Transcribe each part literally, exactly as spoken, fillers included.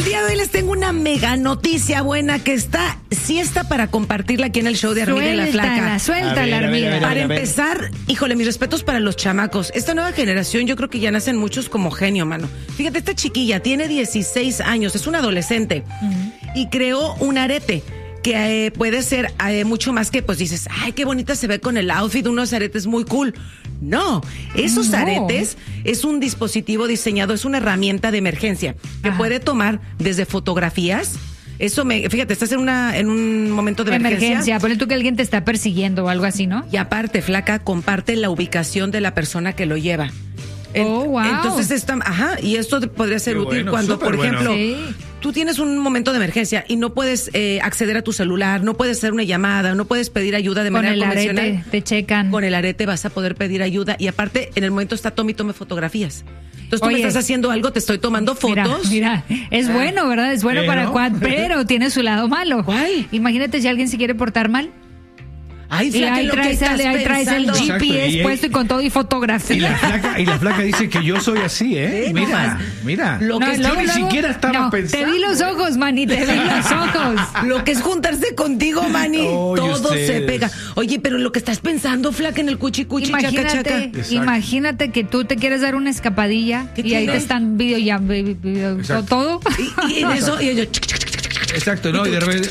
El día de hoy les tengo una mega noticia buena que está, sí está para compartirla aquí en el show de Armida y la Flaca. Suéltala, Armida. Para empezar, híjole, mis respetos para los chamacos. Esta nueva generación yo creo que ya nacen muchos como genio, mano. Fíjate, esta chiquilla tiene dieciséis años, es una adolescente, uh-huh. y creó un arete que eh, puede ser eh, mucho más que, pues dices, ay, qué bonita se ve con el outfit, unos aretes muy cool. No, esos no. aretes es un dispositivo diseñado, es una herramienta de emergencia que Ajá. puede tomar desde fotografías. Eso me, fíjate, estás en una en un momento de emergencia. Emergencia, ponle tú que alguien te está persiguiendo o algo así, ¿no? Y aparte, Flaca, comparte la ubicación de la persona que lo lleva. En, oh, wow. Entonces, esta, ajá, y esto podría ser Qué útil bueno, cuando, por ejemplo, bueno. sí. tú tienes un momento de emergencia y no puedes eh, acceder a tu celular, no puedes hacer una llamada, no puedes pedir ayuda de Con manera el convencional. Arete, te checan. Con el arete vas a poder pedir ayuda y aparte, en el momento está tome y tome fotografías. Entonces tú Oye, me estás haciendo algo, te estoy tomando fotos. Mira, mira es ah. bueno, ¿verdad? Es bueno pero. para Quad, pero tiene su lado malo. ¿Cuál? Imagínate si alguien se quiere portar mal. Ay, y ahí traes, el, ahí traes el G P S Exacto, y puesto y con todo y fotografía. Y la flaca, y la flaca dice que yo soy así, ¿eh? Sí, mira, no mira. Lo no, que yo luego, ni luego, siquiera estaba no, pensando. Te vi los ojos, Manny, te vi los ojos. Lo que es juntarse contigo, Manny, oh, todo ustedes. se pega. Oye, pero lo que estás pensando, flaca, en el cuchicuchi, chaca, chaca. Imagínate que tú te quieres dar una escapadilla y tiene? ahí te están video ya, video, todo. Y, y en eso, y yo... Exacto, no, y, y de repente...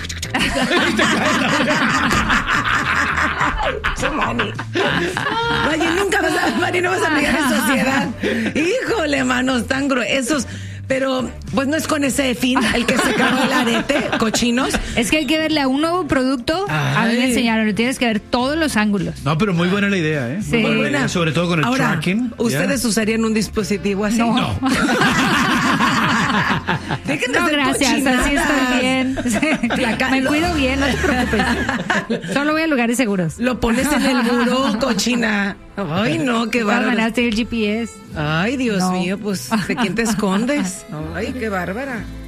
Mani. Oye, nunca vas a, Mani, no vas a pegar en sociedad. Híjole, manos tan gruesos. Pero, pues no es con ese fin el que se acabó el arete, cochinos. Es que hay que verle a un nuevo producto. Ay. A mí me enseñaron, le tienes que ver todos los ángulos. No, pero muy buena la idea, ¿eh? Sí. Muy buena idea, sobre todo con el Ahora, tracking. ¿ustedes yeah. usarían un dispositivo así? No. No. Dejen de no, gracias, cochinadas. Así estoy bien. La, me lo... cuido bien, no te preocupes. Solo voy a lugares seguros. Lo pones en el buró, cochina. Ay, no, qué bárbara. Mandaste el G P S. Ay, Dios no. mío, pues, ¿de quién te escondes? Ay, qué bárbara.